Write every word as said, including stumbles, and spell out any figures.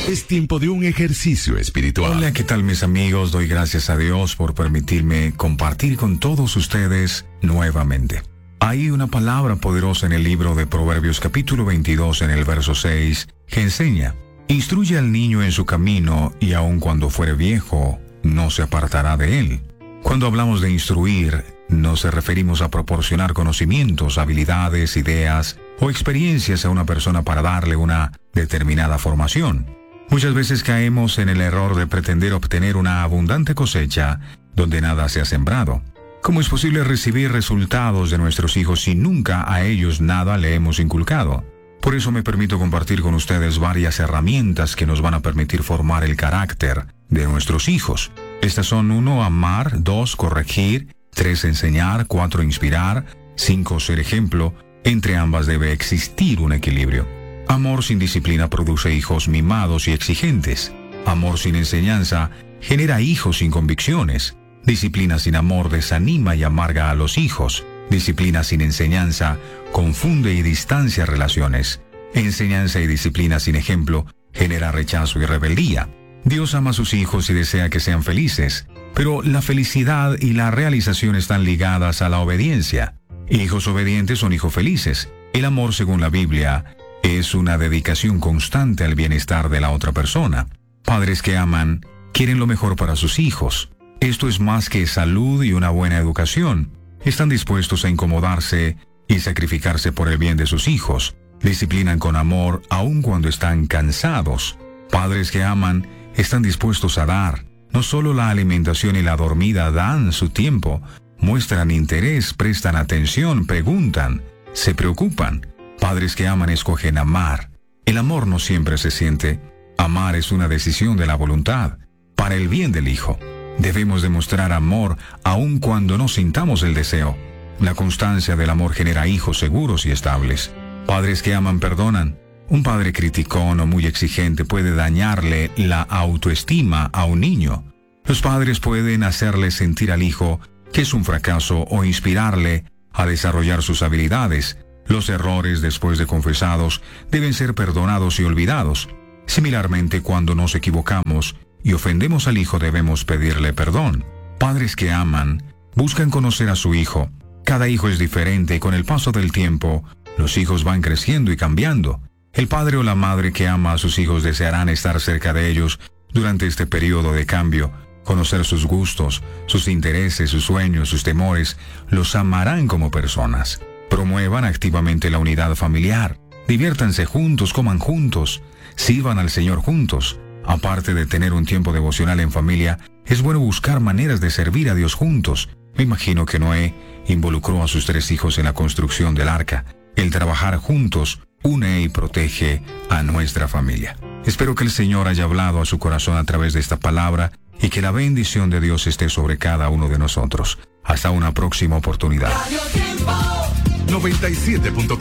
Es tiempo de un ejercicio espiritual. Hola, ¿qué tal mis amigos? Doy gracias a Dios por permitirme compartir con todos ustedes nuevamente. Hay una palabra poderosa en el libro de Proverbios capítulo veintidós en el verso seis que enseña: instruye al niño en su camino y aun cuando fuere viejo, no se apartará de él. Cuando hablamos de instruir, nos referimos a proporcionar conocimientos, habilidades, ideas o experiencias a una persona para darle una determinada formación. Muchas veces caemos en el error de pretender obtener una abundante cosecha donde nada se ha sembrado. ¿Cómo es posible recibir resultados de nuestros hijos si nunca a ellos nada le hemos inculcado? Por eso me permito compartir con ustedes varias herramientas que nos van a permitir formar el carácter de nuestros hijos. Estas son: uno, amar; dos, corregir; tres, enseñar; cuatro, inspirar; cinco, ser ejemplo. Entre ambas debe existir un equilibrio. Amor sin disciplina produce hijos mimados y exigentes. Amor sin enseñanza genera hijos sin convicciones. Disciplina sin amor desanima y amarga a los hijos. Disciplina sin enseñanza confunde y distancia relaciones. Enseñanza y disciplina sin ejemplo genera rechazo y rebeldía. Dios ama a sus hijos y desea que sean felices, pero la felicidad y la realización están ligadas a la obediencia. Hijos obedientes son hijos felices. El amor, según la Biblia, es una dedicación constante al bienestar de la otra persona. Padres que aman quieren lo mejor para sus hijos. Esto es más que salud y una buena educación. Están dispuestos a incomodarse y sacrificarse por el bien de sus hijos. Disciplinan con amor aun cuando están cansados. Padres que aman están dispuestos a dar. No solo la alimentación y la dormida, dan su tiempo. Muestran interés, prestan atención, preguntan, se preocupan. Padres que aman escogen amar. El amor no siempre se siente. Amar es una decisión de la voluntad, para el bien del hijo. Debemos demostrar amor aun cuando no sintamos el deseo. La constancia del amor genera hijos seguros y estables. Padres que aman perdonan. Un padre criticón o muy exigente puede dañarle la autoestima a un niño. Los padres pueden hacerle sentir al hijo que es un fracaso o inspirarle a desarrollar sus habilidades. Los errores, después de confesados, deben ser perdonados y olvidados. Similarmente, cuando nos equivocamos y ofendemos al hijo, debemos pedirle perdón. Padres que aman buscan conocer a su hijo. Cada hijo es diferente y con el paso del tiempo, los hijos van creciendo y cambiando. El padre o la madre que ama a sus hijos desearán estar cerca de ellos durante este periodo de cambio, conocer sus gustos, sus intereses, sus sueños, sus temores. Los amarán como personas. Promuevan activamente la unidad familiar. Diviértanse juntos, coman juntos, sirvan al Señor juntos. Aparte de tener un tiempo devocional en familia, es bueno buscar maneras de servir a Dios juntos. Me imagino que Noé involucró a sus tres hijos en la construcción del arca. El trabajar juntos une y protege a nuestra familia. Espero que el Señor haya hablado a su corazón a través de esta palabra y que la bendición de Dios esté sobre cada uno de nosotros. Hasta una próxima oportunidad. noventa y siete punto